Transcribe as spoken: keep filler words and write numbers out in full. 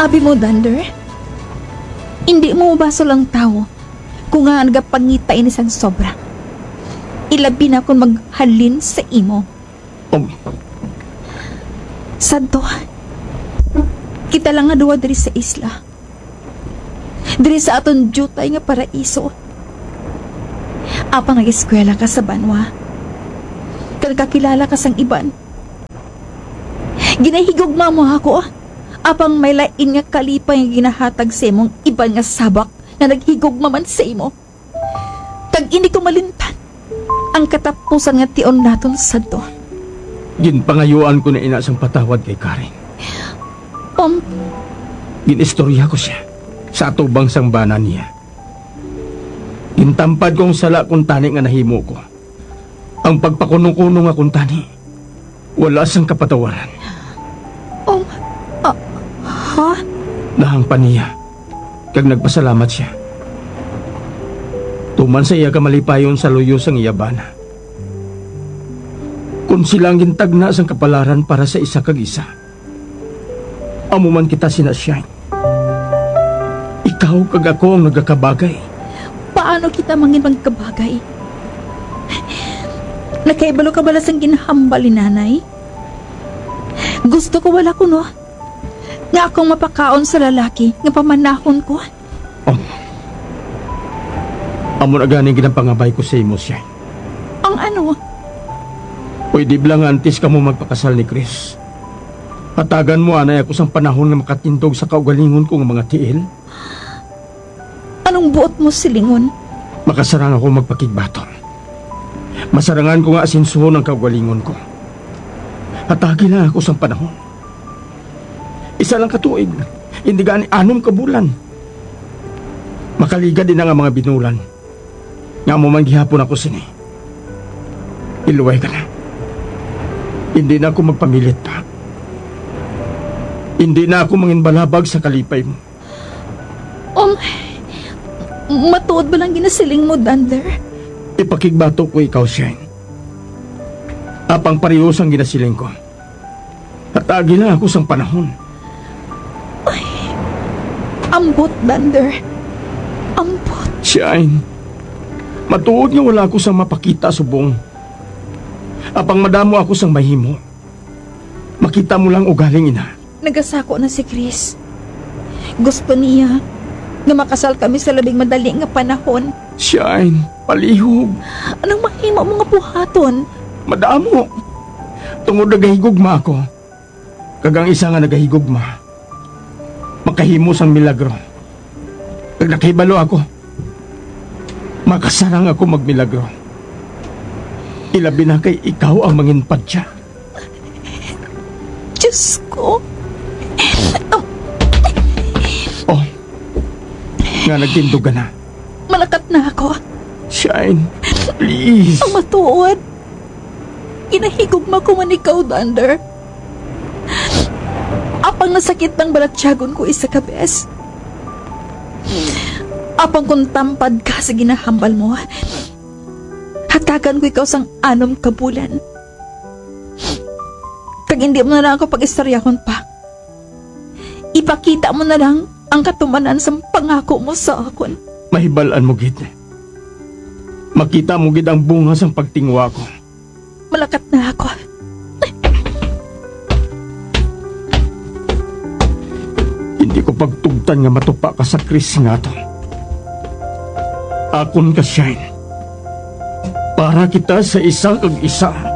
Abi mo, Dunder, hindi mo baso lang tao kung nga nagapangita ini sang sobra. Ilabi na akong maghalin sa imo. Um, Sadto, kita lang nga duwa diri sa isla. Diri sa aton jutay nga paraiso. Apang nag-eskwela ka sa Banwa. Kag kakilala ka sang iban. Ginahigugma mo ako. Apang may lain nga kalipay nga ginahatag sa imong iban nga sabak na naghigugma man sa imo. Kag ini ko malintan ang katapusan nga tion naton sadto. ginpangayuan ko na ina sang patawad kay Karen. Um, Ginistorya ko siya sa atubang sang bana niya. Gintampad kong sala kung tani nga nahimo ko. Ang pagpakuno-kuno nga kung tani, wala sang kapatawaran. um, ah, ha? Nahang pa niya, kag nagpasalamat siya. Tuman sa iya kamalipayon sa luyo sang iyabana. Kung silang gintagna sang kapalaran para sa isa kag isa, amuman kita sinasyan. Ikaw kag ako ang nagakabagay. Paano kita mangin magkabagay? Nakaibalo ka bala sang ginahambal ni nanay? Gusto ko wala ko no, nga akong mapakaon sa lalaki nga pamanahon ko. Oh. Amo na ganing ginapangabay ko sa imo siya. Ang ano? Pwede bilang antes ka mo magpakasal ni Chris. Hatagan mo anay ako sang panahon na makatindog sa kaugalingon ko ng mga tiil. Anong buot mo silingon? Makasarang ako magpakigbaton. Masarangan ko nga asinsuhon ang kaugalingon ko. Hatagi na ako sang panahon. Isa lang katuig, hindi gani anom ka bulan. Makaliga din ang mga binulan. Nga mo man gihapon ako sini. Iluway ka na. Hindi na ako magpamilit pa. Hindi na ako manginbalabag sa kalipay mo. Um, matuod ba lang ginasiling mo, Dunder? Ipakigbato ko ikaw, Shane. Apang parehos ang ginasiling ko. Hatagi na ako sang panahon. Ay, ambot, Dunder. Ambot. Shine, matuod nga wala ako sang mapakita subong. Apang madamo ako sang mahimo. Makita mo lang ugaling ina. Nagasako na si Chris. Gusto niya nga makasal kami sa labing madali nga panahon. Shine, palihog. Anong mahimo mo nga buhaton? Madamo. Tungod nagahigugma ako. Kagang isa nga nagahigugma. Makahimo sang milagro. Kag nakahibalo ako. Makasarang ako magmilagro. Ilabi na kay ikaw ang manginpad siya. Diyos ko. Oh, nga nagtindog ka na. Malakat na ako. Shine, please. Ang matuod. Inahigugma ko man ikaw, Dunder. Apang nasakit ng balatyagon ko isa ka bes. Apang kung tampad ka sa ginahambal mo, hatagan ko ikaw sang anom kabulan. Kag hindi mo na lang ako pag-istoryahon pa. Ipakita mo na lang ang katumanan sa pangako mo sa akon. Mahibalaan mo, gid. Makita mo, gid, ang bunga sang pagtingwa ko. Malakat na ako. Hindi ko pagtugtan nga matupa ka sa Chris nga to. Akon ka, Shine. Para kita sa isa kag isa.